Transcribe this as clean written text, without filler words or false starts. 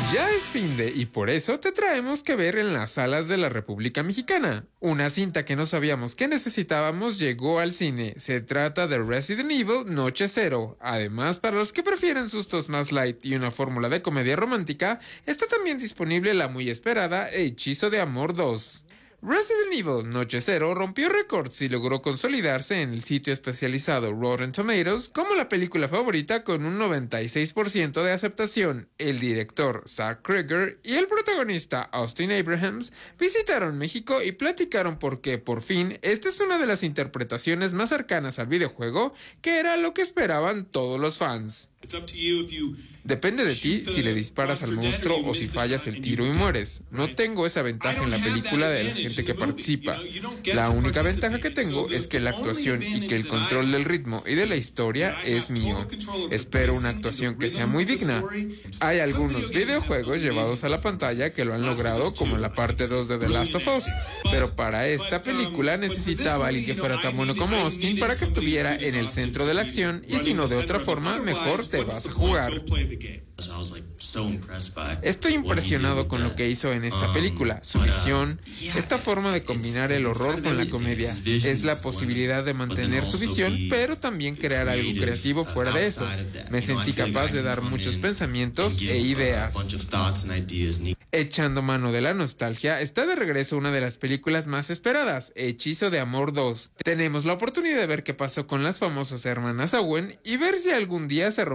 Ya es finde y por eso te traemos que ver en las salas de la República Mexicana. Una cinta que no sabíamos que necesitábamos llegó al cine. Se trata de Resident Evil Noche Cero. Además, para los que prefieren sustos más light y una fórmula de comedia romántica, está también disponible la muy esperada Hechizo de Amor 2. Resident Evil Noche Cero rompió récords y logró consolidarse en el sitio especializado Rotten Tomatoes como la película favorita con un 96% de aceptación. El director Zach Cregger y el protagonista Austin Abrahams visitaron México y platicaron por qué, por fin, esta es una de las interpretaciones más cercanas al videojuego, que era lo que esperaban todos los fans. Depende de ti si le disparas al monstruo o si fallas el tiro y mueres. No tengo esa ventaja en la película de la gente que participa. La única ventaja que tengo es que la actuación y que el control del ritmo y de la historia es mío. Espero una actuación que sea muy digna. Hay algunos videojuegos llevados a la pantalla que lo han logrado, como la parte 2 de The Last of Us, pero para esta película necesitaba alguien que fuera tan bueno como Austin para que estuviera en el centro de la acción, y si no de otra forma, mejor te vas a jugar. Estoy impresionado con lo que hizo en esta película, su visión, esta forma de combinar el horror con la comedia. Es la posibilidad de mantener su visión, pero también crear algo creativo fuera de eso. Me sentí capaz de dar muchos pensamientos e ideas. Echando mano de la nostalgia, está de regreso una de las películas más esperadas, Hechizo de Amor 2. Tenemos la oportunidad de ver qué pasó con las famosas hermanas Owen y ver si algún día se